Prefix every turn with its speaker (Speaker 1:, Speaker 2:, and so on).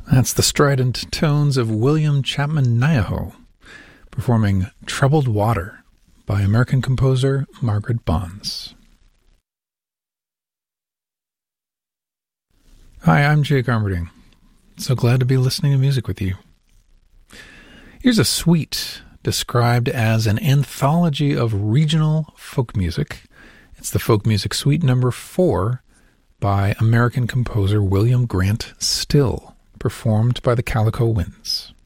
Speaker 1: That's the strident tones of William Chapman Nyaho performing Troubled Water by American composer Margaret Bonds. Hi, I'm Jake Armerding. So glad to be listening to music with you. Here's a suite described as an anthology of regional folk music. It's the Folk Music Suite number 4 by American composer William Grant Still, performed by the Calico Winds.